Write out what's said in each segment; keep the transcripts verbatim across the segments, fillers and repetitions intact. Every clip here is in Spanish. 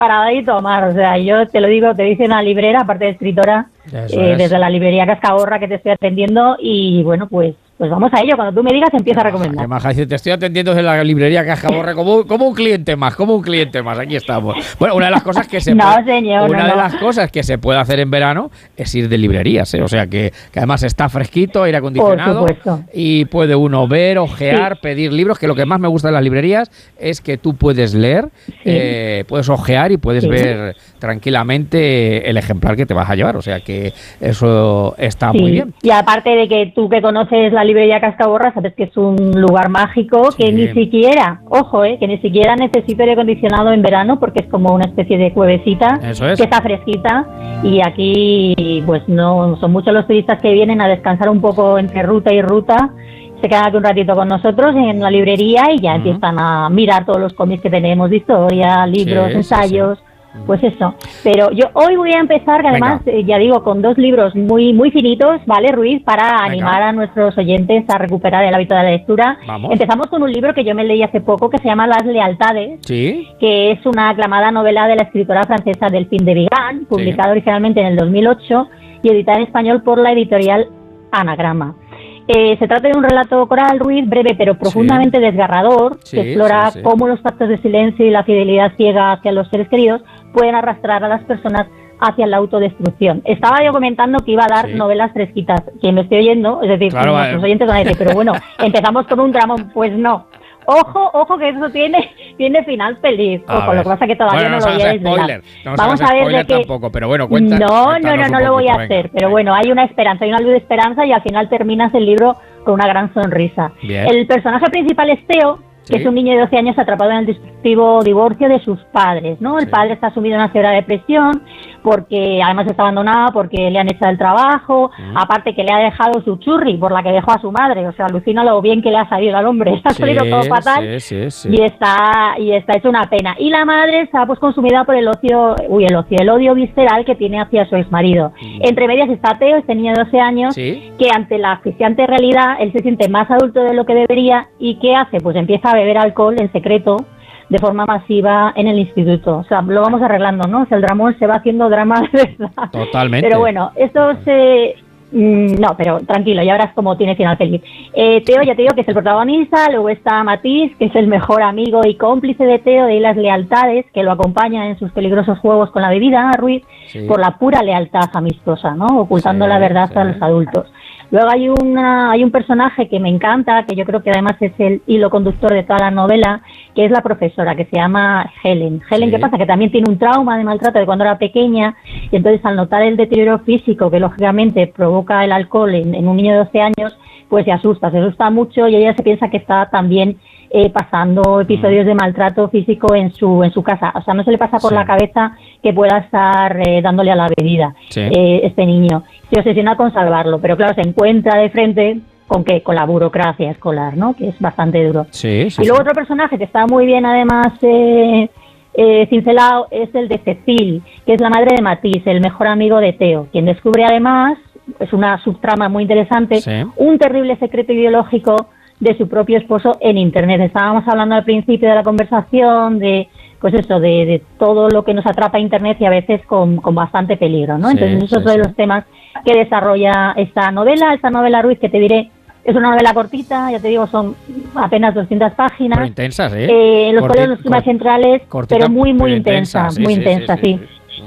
para ir a tomar, o sea, yo te lo digo, te dice una librera, aparte de escritora, eh, desde la librería Cascaborra que te estoy atendiendo y bueno, pues pues vamos a ello, cuando tú me digas empieza a recomendar. Qué maja, dice, te estoy atendiendo en la librería Cascaborra como, como un cliente más, como un cliente más, aquí estamos. Bueno, una de las cosas que se no, puede, señor, una no, de no. las cosas que se puede hacer en verano es ir de librerías, ¿eh? O sea que, que además está fresquito, aire acondicionado y puede uno ver, ojear, sí. pedir libros, que lo que más me gusta de las librerías es que tú puedes leer, sí. eh, puedes ojear y puedes sí. ver tranquilamente el ejemplar que te vas a llevar, o sea que eso está sí. muy bien. Y aparte de que tú que conoces la librería Cascaborra, sabes que es un lugar mágico que sí. ni siquiera, ojo, eh, que ni siquiera necesita aire acondicionado en verano porque es como una especie de cuevecita Eso es. que está fresquita y aquí pues no son muchos los turistas que vienen a descansar un poco entre ruta y ruta, se quedan aquí un ratito con nosotros en la librería y ya uh-huh. empiezan a mirar todos los cómics que tenemos de historia, libros, sí, ensayos. Sí, sí. Pues eso, pero yo hoy voy a empezar, que además, eh, ya digo, con dos libros muy muy finitos, ¿vale, Ruiz? Para Venga. animar a nuestros oyentes a recuperar el hábito de la lectura. Vamos. Empezamos con un libro que yo me leí hace poco, que se llama Las lealtades, ¿Sí? que es una aclamada novela de la escritora francesa Delphine de Vigan, publicada sí. originalmente en el dos mil ocho y editada en español por la editorial Anagrama. Eh, se trata de un relato coral, Ruiz, breve pero profundamente sí. desgarrador, sí, que explora sí, sí. cómo los pactos de silencio y la fidelidad ciega hacia los seres queridos pueden arrastrar a las personas hacia la autodestrucción. Estaba yo comentando que iba a dar sí. novelas fresquitas, que me estoy oyendo, es decir, claro, nuestros vale. oyentes van a decir, pero bueno, empezamos con un dramón, pues no. Ojo, ojo que eso tiene tiene final feliz. A Ojo, ver. lo que pasa es que todavía bueno, no, no lo voy a desvelar. No Vamos a ver de qué. Tampoco, pero bueno, cuenta, no, no, no, no lo voy a hacer. Venga, pero venga. bueno, hay una esperanza, hay una luz de esperanza y al final terminas el libro con una gran sonrisa. Bien. El personaje principal es Teo, que ¿Sí? es un niño de doce años atrapado en el destructivo divorcio de sus padres, ¿no? El Sí. padre está sumido en una severa depresión porque además está abandonado porque le han echado el trabajo, mm. aparte que le ha dejado su churri por la que dejó a su madre, o sea, alucina lo bien que le ha salido al hombre, está sí, salido todo fatal sí, sí, sí. y está y está hecho una pena. Y la madre está pues consumida por el ocio, uy, el ocio, el odio visceral que tiene hacia su exmarido. Mm. Entre medias está Teo, este niño de doce años, ¿Sí? que ante la asfixiante realidad él se siente más adulto de lo que debería y ¿qué hace? Pues empieza a beber alcohol en secreto de forma masiva en el instituto. O sea, lo vamos arreglando, ¿no? O sea, el dramón se va haciendo drama de verdad. Totalmente. Pero bueno, esto se... Mm, no, pero tranquilo, ya verás cómo tiene final feliz. Eh, Teo, ya te digo que es el protagonista, luego está Matisse, que es el mejor amigo y cómplice de Teo de las lealtades, que lo acompaña en sus peligrosos juegos con la bebida, Ruiz, sí. por la pura lealtad amistosa, ¿no? Ocultando sí, la verdad sí. a los adultos. Luego hay una hay un personaje que me encanta, que yo creo que además es el hilo conductor de toda la novela, que es la profesora, que se llama Helen. Helen, sí. ¿qué pasa? Que también tiene un trauma de maltrato de cuando era pequeña, y entonces al notar el deterioro físico que lógicamente provoca el alcohol en, en un niño de doce años, pues se asusta, se asusta mucho y ella se piensa que está también eh, pasando episodios mm. de maltrato físico en su en su casa. O sea, no se le pasa por sí. la cabeza que pueda estar eh, dándole a la bebida sí. eh, este niño. Se obsesiona con salvarlo, pero claro, se encuentra de frente con que con la burocracia escolar, ¿no? Que es bastante duro. Sí, sí, y luego sí. otro personaje que está muy bien además eh, eh, cincelado es el de Cecil, que es la madre de Matisse, el mejor amigo de Teo, quien descubre además, es una subtrama muy interesante, sí. un terrible secreto ideológico de su propio esposo en Internet. Estábamos hablando al principio de la conversación de, pues eso, de, de todo lo que nos atrapa a Internet y a veces con, con bastante peligro, ¿no? Sí, Entonces, esos sí, son sí. los temas que desarrolla esta novela. Esta novela, Ruiz, que te diré, es una novela cortita, ya te digo, son apenas doscientas páginas. Pero intensas, ¿eh? eh en los Corti, cuales los temas centrales, cortita, pero muy, muy pero intensa, intensa sí, muy sí, intensa, sí. sí, sí. sí.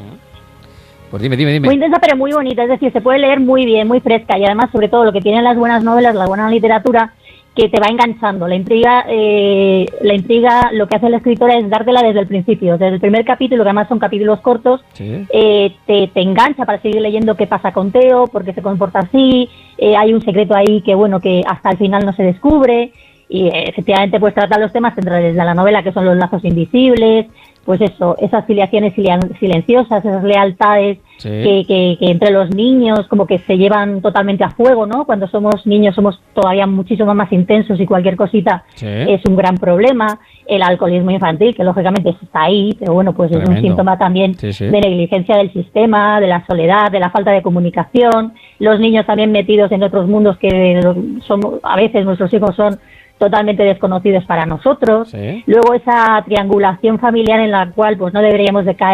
Pues dime, dime, dime. Muy intensa, pero muy bonita, es decir, se puede leer muy bien, muy fresca, y además, sobre todo, lo que tienen las buenas novelas, la buena literatura, que te va enganchando. La intriga, eh, la intriga, lo que hace la escritora es dártela desde el principio, desde el primer capítulo, que además son capítulos cortos, sí. eh, te, te engancha para seguir leyendo qué pasa con Teo, por qué se comporta así, eh, hay un secreto ahí que, bueno, que hasta el final no se descubre, y eh, efectivamente pues trata los temas centrales de la novela, que son los lazos invisibles, pues eso, esas filiaciones silenciosas, esas lealtades sí. que, que, que entre los niños como que se llevan totalmente a fuego, ¿no? Cuando somos niños somos todavía muchísimo más intensos y cualquier cosita sí. es un gran problema. El alcoholismo infantil, que lógicamente está ahí, pero bueno, pues Tremendo. Es un síntoma también sí, sí. de negligencia del sistema, de la soledad, de la falta de comunicación. Los niños también metidos en otros mundos que somos, a veces nuestros hijos son totalmente desconocidos para nosotros. Sí. Luego esa triangulación familiar en la cual pues no deberíamos de caer